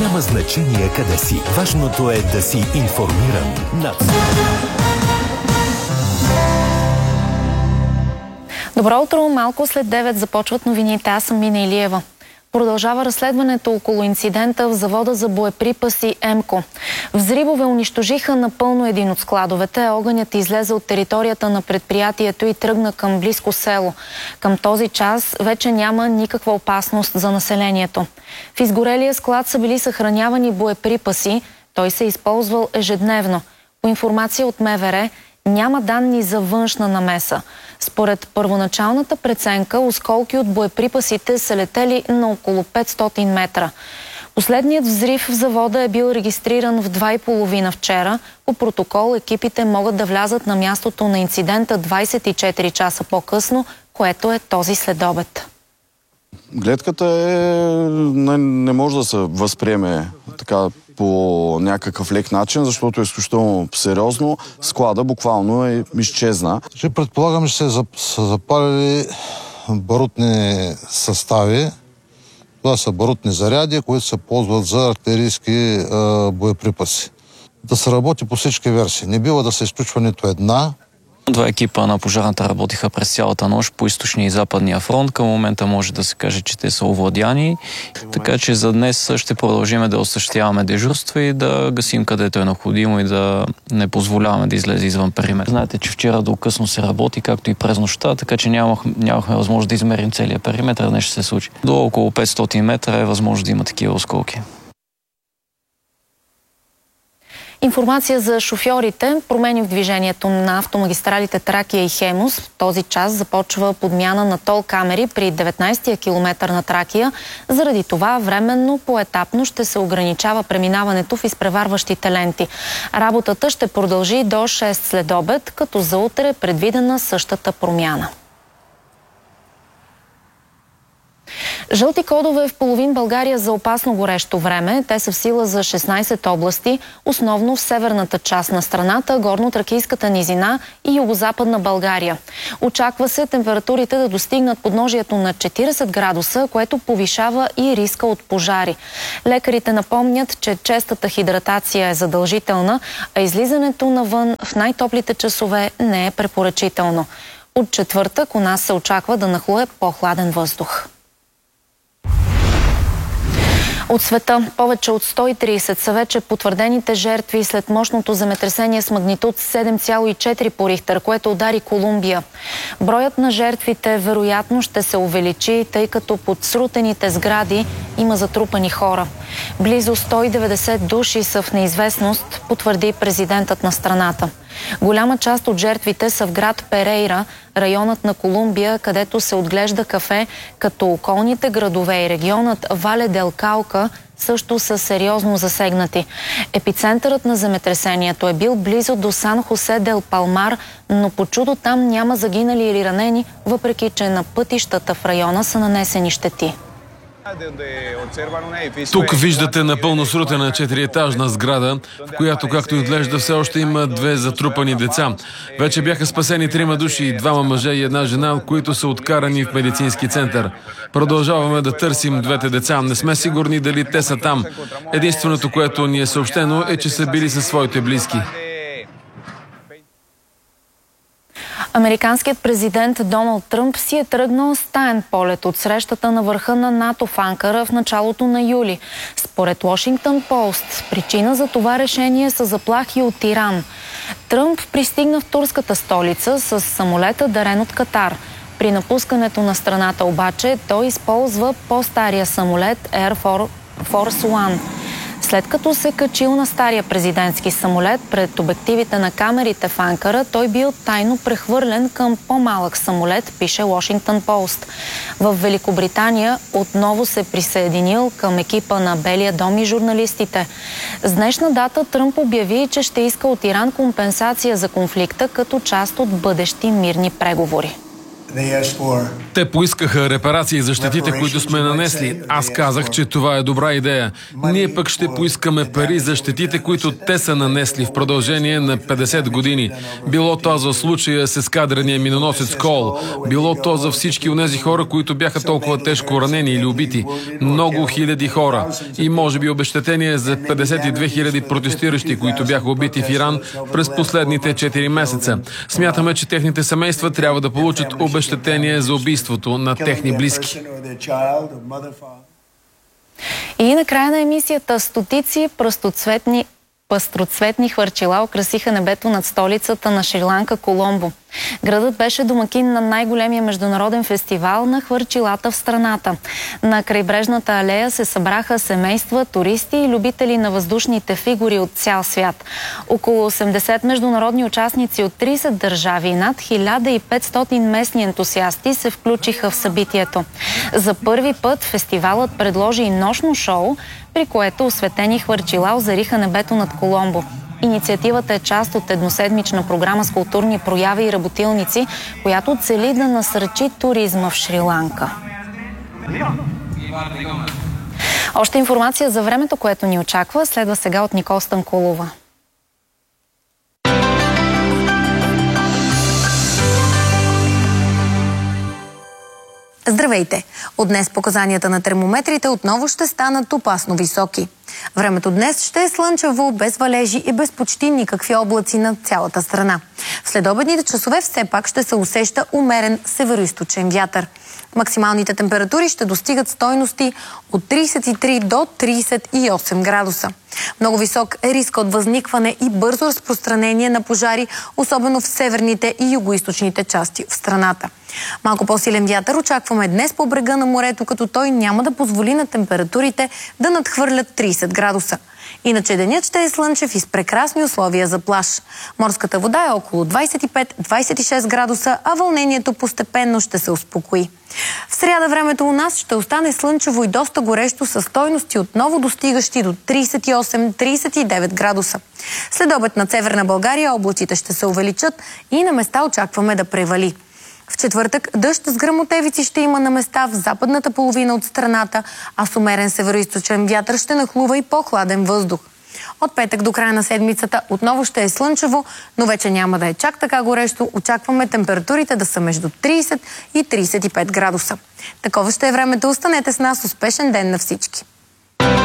Няма значение къде си. Важното е да си информиран. Добро утро, малко след 9 започват новините. Аз съм Мина Илиева. Продължава разследването около инцидента в завода за боеприпаси ЕМКО. Взривове унищожиха напълно един от складовете. Огънят излезе от територията на предприятието и тръгна към близко село. Към този час вече няма никаква опасност за населението. В изгорелия склад са били съхранявани боеприпаси. Той се използвал ежедневно. По информация от МВР, няма данни за външна намеса. Според първоначалната преценка, осколки от боеприпасите са летели на около 500 метра. Последният взрив в завода е бил регистриран в 2:30 вчера. По протокол екипите могат да влязат на мястото на инцидента 24 часа по-късно, което е този следобед. Гледката не може да се възприеме така по някакъв лек начин, защото е изключително сериозно. Склада буквално изчезна. Предполагам, че са запалили барутни състави. Това са барутни заряди, които се ползват за артилерийски боеприпаси. Да се работи по всички версии. Не бива да се изключва нито една. Два екипа на пожарната работиха през цялата нощ по източния и западния фронт. Към момента може да се каже, че те са овладяни. Така че за днес ще продължим да осъществяваме дежурства и да гасим където е необходимо и да не позволяваме да излезе извън периметър. Знаете, че вчера до късно се работи, както и през нощта, така че нямахме възможност да измерим целия периметър. Днес ще се случи. До около 500 метра е възможно да има такива осколки. Информация за шофьорите. Промени в движението на автомагистралите Тракия и Хемус. В този час започва подмяна на тол камери при 19-я километър на Тракия. Заради това временно, поетапно ще се ограничава преминаването в изпреварващите ленти. Работата ще продължи до 6 след обед, като за утре е предвидена същата промяна. Жълти кодове в половин България за опасно горещо време. Те са в сила за 16 области, основно в северната част на страната, горно-тракийската низина и югозападна България. Очаква се температурите да достигнат подножието на 40 градуса, което повишава и риска от пожари. Лекарите напомнят, че честата хидратация е задължителна, а излизането навън в най-топлите часове не е препоръчително. От четвъртък у нас се очаква да нахлуе по-хладен въздух. От света повече от 130 са вече потвърдените жертви след мощното земетресение с магнитуд 7,4 по Рихтер, което удари Колумбия. Броят на жертвите вероятно ще се увеличи, тъй като под срутените сгради има затрупани хора. Близо 190 души са в неизвестност, потвърди президентът на страната. Голяма част от жертвите са в град Перейра, районът на Колумбия, където се отглежда кафе, като околните градове и регионът Вале дел Каука също са сериозно засегнати. Епицентърът на земетресението е бил близо до Сан Хосе дел Палмар, но по чудо там няма загинали или ранени, въпреки че на пътищата в района са нанесени щети. Тук виждате напълно срутена 4-етажна сграда, в която, както изглежда, все още има две затрупани деца. Вече бяха спасени 3 души, 2 мъже и 1 жена, които са откарани в медицински център. Продължаваме да търсим двете деца. Не сме сигурни дали те са там. Единственото, което ни е съобщено, е, че са били със своите близки. Американският президент Доналд Тръмп си е тръгнал с таен полет от срещата на върха на НАТО в Анкара в началото на юли. Според Washington Post, причина за това решение са заплахи от Иран. Тръмп пристигна в турската столица с самолета, дарен от Катар. При напускането на страната обаче той използва по-стария самолет Air Force One. След като се качил на стария президентски самолет пред обективите на камерите в Анкара, той бил тайно прехвърлен към по-малък самолет, пише Washington Post. В Великобритания отново се присъединил към екипа на Белия дом и журналистите. С днешна дата Тръмп обяви, че ще иска от Иран компенсация за конфликта като част от бъдещи мирни преговори. Те поискаха репарации за щетите, които сме нанесли. Аз казах, че това е добра идея. Ние пък ще поискаме пари за щетите, които те са нанесли в продължение на 50 години. Било то за случая с ескадрения миноносец Кол, било то за всички онези хора, които бяха толкова тежко ранени или убити. Много хиляди хора. И може би обезщетение за 52 хиляди протестиращи, които бяха убити в Иран през последните 4 месеца. Смятаме, че техните семейства трябва да получат обезщетение за убийството на техни близки. И накрая на емисията стотици пъстроцветни хвърчила украсиха небето над столицата на Шри-Ланка Коломбо. Градът беше домакин на най-големия международен фестивал на хвърчилата в страната. На крайбрежната алея се събраха семейства, туристи и любители на въздушните фигури от цял свят. Около 80 международни участници от 30 държави и над 1500 местни ентусиасти се включиха в събитието. За първи път фестивалът предложи и нощно шоу, при което осветени хвърчила озариха небето над Коломбо. Инициативата е част от едноседмична програма с културни прояви и работилници, която цели да насърчи туризма в Шри-Ланка. Още информация за времето, което ни очаква, следва сега от Никол Станкулова. Здравейте! От днес показанията на термометрите отново ще станат опасно високи. Времето днес ще е слънчево, без валежи и без почти никакви облаци над цялата страна. В следобедните часове все пак ще се усеща умерен североизточен вятър. Максималните температури ще достигат стойности от 33 до 38 градуса. Много висок е риска от възникване и бързо разпространение на пожари, особено в северните и югоизточните части в страната. Малко по-силен вятър очакваме днес по брега на морето, като той няма да позволи на температурите да надхвърлят 30 градуса. Иначе денят ще е слънчев и с прекрасни условия за плаж. Морската вода е около 25-26 градуса, а вълнението постепенно ще се успокои. В сряда времето у нас ще остане слънчево и доста горещо, със стойности отново достигащи до 38-39 градуса. След обед над Северна България облаците ще се увеличат и на места очакваме да превали. В четвъртък дъжд с гръмотевици ще има на места в западната половина от страната, а с умерен североизточен вятър ще нахлува и по-хладен въздух. От петък до края на седмицата отново ще е слънчево, но вече няма да е чак така горещо. Очакваме температурите да са между 30 и 35 градуса. Такова ще е времето. Останете с нас. Успешен ден на всички!